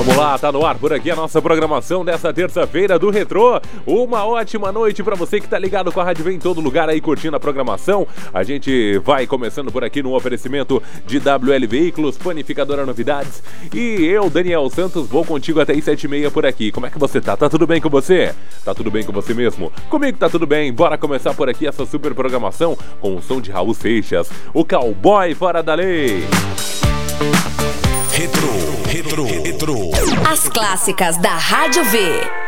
Vamos lá, tá no ar por aqui a nossa programação dessa terça-feira do Retrô. Uma ótima noite pra você que tá ligado com a Rádio Vem em todo lugar aí curtindo a programação. A gente vai começando por aqui no oferecimento de WL Veículos, Panificadora Novidades. E eu, Daniel Santos, vou contigo até as 7h30 por aqui. Como é que você tá? Tá tudo bem com você? Tá tudo bem com você mesmo? Comigo tá tudo bem. Bora começar por aqui essa super programação com o som de Raul Seixas, o cowboy fora da lei. Retro. As clássicas da Rádio V.